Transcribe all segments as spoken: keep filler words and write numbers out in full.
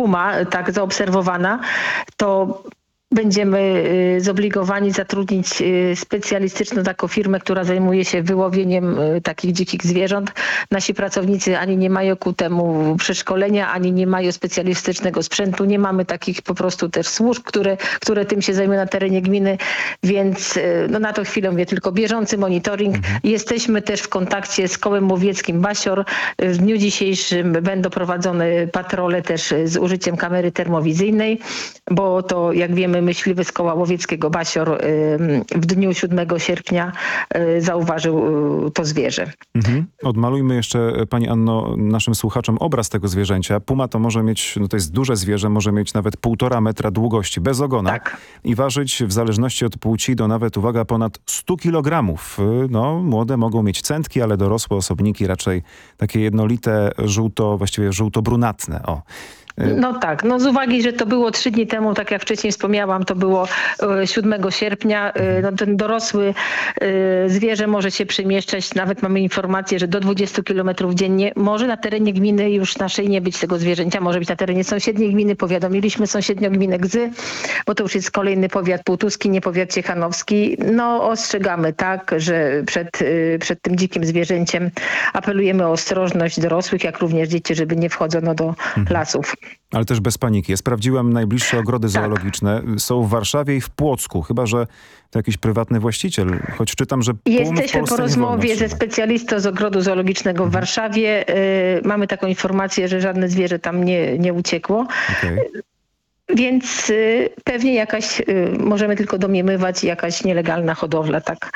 puma tak zaobserwowana, to będziemy zobligowani zatrudnić specjalistyczną taką firmę, która zajmuje się wyłowieniem takich dzikich zwierząt. Nasi pracownicy ani nie mają ku temu przeszkolenia, ani nie mają specjalistycznego sprzętu. Nie mamy takich po prostu też służb, które, które tym się zajmują na terenie gminy, więc no na tą chwilę mówię tylko bieżący monitoring. Mhm. Jesteśmy też w kontakcie z Kołem Łowieckim Basior. W dniu dzisiejszym będą prowadzone patrole też z użyciem kamery termowizyjnej, bo to jak wiemy myśliwy z Koła Łowieckiego Basior w dniu siódmego sierpnia zauważył to zwierzę. Mhm. Odmalujmy jeszcze, pani Anno, naszym słuchaczom obraz tego zwierzęcia. Puma to może mieć, no to jest duże zwierzę, może mieć nawet półtora metra długości, bez ogona. Tak. I ważyć w zależności od płci do nawet, uwaga, ponad stu kilogramów. No, młode mogą mieć cętki, ale dorosłe osobniki raczej takie jednolite, żółto, właściwie żółto-brunatne. O. No tak, no z uwagi, że to było trzy dni temu, tak jak wcześniej wspomniałam, to było siódmego sierpnia, no ten dorosły zwierzę może się przemieszczać, nawet mamy informację, że do dwudziestu kilometrów dziennie. Może na terenie gminy już naszej nie być tego zwierzęcia, może być na terenie sąsiedniej gminy. Powiadomiliśmy sąsiednią gminę Gzy, bo to już jest kolejny powiat półtuski, nie powiat ciechanowski. No ostrzegamy, tak, że przed, przed tym dzikim zwierzęciem apelujemy o ostrożność dorosłych, jak również dzieci, żeby nie wchodzono do mhm. lasów. Ale też bez paniki. Ja sprawdziłem najbliższe ogrody tak. zoologiczne. Są w Warszawie i w Płocku, chyba że to jakiś prywatny właściciel. Choć czytam, że jesteśmy po rozmowie ze specjalistą z ogrodu zoologicznego w mhm. Warszawie. Yy, mamy taką informację, że żadne zwierzę tam nie, nie uciekło. Okay. Więc y, pewnie jakaś, y, możemy tylko domniemywać, jakaś nielegalna hodowla, tak.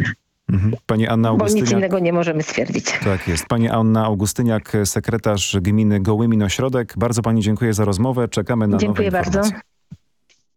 Pani Anna Augustyniak. Bo nic innego nie możemy stwierdzić. Tak jest. Pani Anna Augustyniak, sekretarz gminy Gołymin Ośrodek. Bardzo pani dziękuję za rozmowę. Czekamy na Dziękuję nowe informacje. bardzo.